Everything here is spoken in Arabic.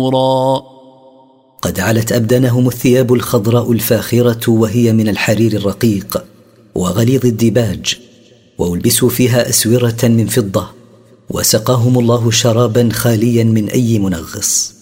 قد علت أبدانهم الثياب الخضراء الفاخرة وهي من الحرير الرقيق وغليظ الديباج، وألبسوا فيها أسورة من فضة، وسقاهم الله شرابا خاليا من أي منغص.